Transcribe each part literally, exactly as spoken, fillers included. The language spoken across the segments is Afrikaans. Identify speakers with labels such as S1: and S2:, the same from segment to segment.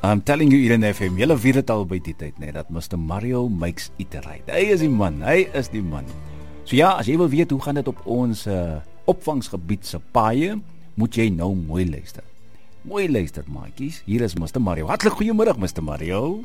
S1: I'm telling you, Eden F M, julle weet dit al by die tyd, nee, dat mister Mario makes it right. Hy is die man, hy is die man. So ja, as jy wil weet hoe gaan dit op ons uh, opvangsgebied se paaie, moet jy nou mooi luister. Mooi luister, maatjies. Hier is mister Mario. Hartlik goeiemiddag, mister Mario.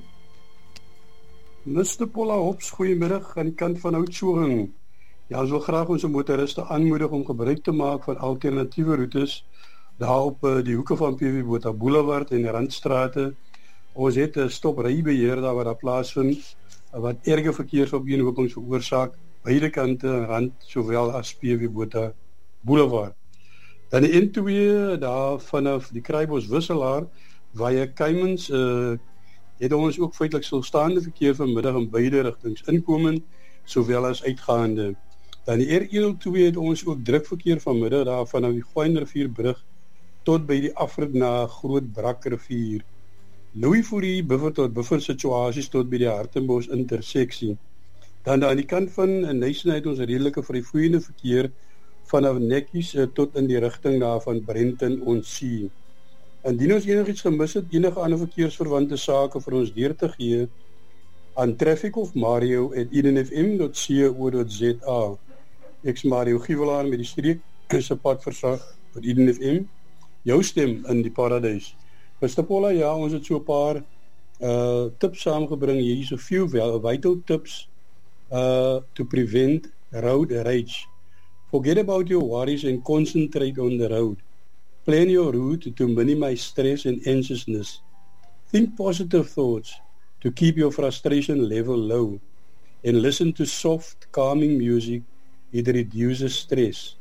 S2: mister Paula Hops, goeiemiddag aan die kant van Oudtshoorn. Ja, ons wil graag ons motoriste aanmoedig om gebruik te maak van alternatiewe roetes daar op uh, die hoeke van P W Botha Boulevard en Randstrate. Ons het 'n uh, stop-rybeheer daar wat daar plaasvind, uh, wat erge verkeersopeenhopings veroorsaak, beide kante Rand sowel as P W Botha Boulevard. Dan die N twee daar vanaf die Kraaibos wisselaar via Keimans uh, het ons ook feitelik stilstaande verkeer vanmiddag in beide rigtings, inkomend sowel as uitgaande. Dan die R een nul twee het ons ook drukverkeer vanmiddag daar vanaf die Goeynrivierbrug tot by die afrit na Groot Brakrivier. Louis Fourie buffer tot buffer situasies tot by die Hartenbos interseksie. Dan daar aan die kant van Nyssen het ons redelike vryvloeiende verkeer vanaf Netjies tot in die rigting daar van Brenton ons sien. Indien ons enigiets gemis het, enige ander verkeersverwante sake vir ons deur te gee aan traffic of Mario at eden f m dot co dot z a. Ek is Mario Giewelaar met die streek se padversag vir Eden F M. Jou stem in die paradys. mister Paula, ja, ons het so 'n paar uh, tips saamgebring hier, so few wel, vital tips uh, to prevent road rage. Forget about your worries and concentrate on the road. Plan your route to minimize stress and anxiousness. Think positive thoughts to keep your frustration level low. And listen to soft, calming music. It reduces stress.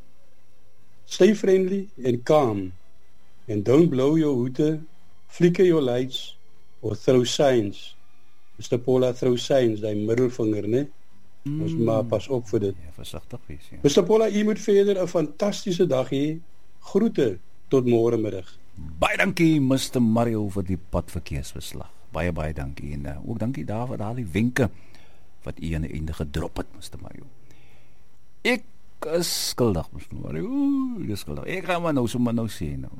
S2: Stay friendly and calm. And don't blow your hoete, flicker your lights, or throw signs. mister Paula, throw signs, die middelvinger, ne? Mm. Ons maar pas op vir dit.
S1: Ja, versigtig wees, ja.
S2: mister Paula, u moet verder 'n fantastiese dag hê. Groete tot môre middag.
S1: Baie dankie, mister Mario, vir die padverkeersverslag. Baie, baie dankie. En uh, ook dankie daar vir al die wenke wat u aan die einde gedrop het, mister Mario. Ek is skuldig, mister Mario. Oeh, ek is skuldig. Ek gaan maar nou so maar nou sê nou.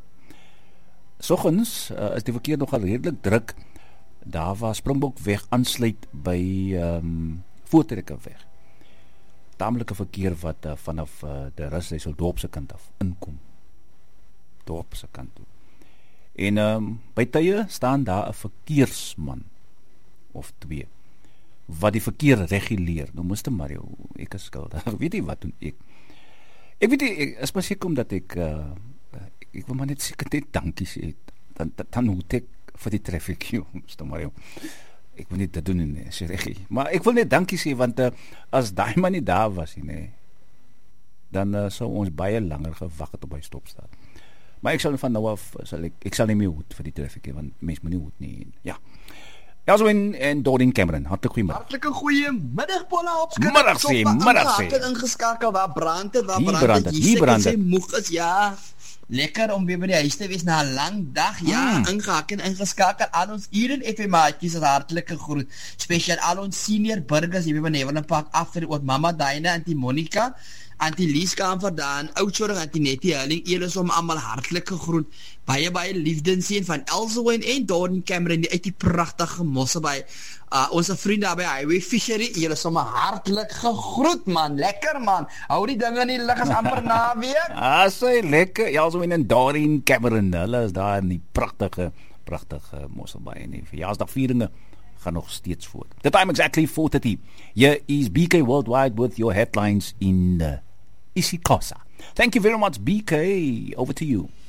S1: Soggens uh, is die verkeer nogal redelik druk. Daar waar Springbokweg aansluit by um, Voortrekkerweg. Tamelike verkeer wat uh, vanaf uh, die Rushuisel dorp se kant af inkom. Dorp se kant toe. En um, by tye staan daar 'n verkeersman of twee wat die verkeer reguleer. Nou mister Mario, ek is skuldig. Weet jy wat doen ek? Ek weet nie, ek is maar seker omdat ek uh, ek wil maar net seker net dankie sê. Dan dan, dan moet ek vir die traffic, joh, mister Mario. Ek wil nie dit doen nie, sê reggie. Maar ek wil net dankie sê want uh, as daai man nie daar was nie, nee, dan uh, sou ons baie langer gewag het op hy stopstaat. Maar ek sal van nou af sal ek ek sal nie meer hoed vir die traffic hê want mens moet nie hoed nie. Ja. Elswin en Doreen Cameron, hartlik goeiemiddag.
S3: Hartlike goeiemiddag Paula op
S1: skik. Middag sê, middag sê.
S3: Ek het ingeskakel waar brand het, waar
S1: hier
S3: brand het.
S1: Hier brand het.
S3: Jy sê moeg is, ja. Lekker om weer by die huis te wees na 'n lang dag. Ja, mm. ingehak en ingeskakel aan ons Eden F M maatjies, hartlike groet. Spesiaal al ons senior burgers hier by Neverland Park after oor Mama Diana en die Monica. Antie Lies Kamverdaan, Oudtshoorn, Antie Nettie Helling, julle is om almal hartlike groet. Baie baie liefde en seën van Elsewin en Doreen Cameron uit die pragtige Mosselbaai. Uh, onze vriende daar by Highway Fishery, julle is om hartlik gegroet man, lekker man. Hou die dinge in die lig as amper naweek.
S1: Ah, sê lekker. Elsewin en Doreen Cameron, hulle is daar in die pragtige pragtige Mosselbaai en die verjaarsdagvieringe gaan nog steeds voort. The time exactly four thirty. Here is B K Worldwide with your headlines in uh, isiXhosa. Thank you very much, B K. Over to you.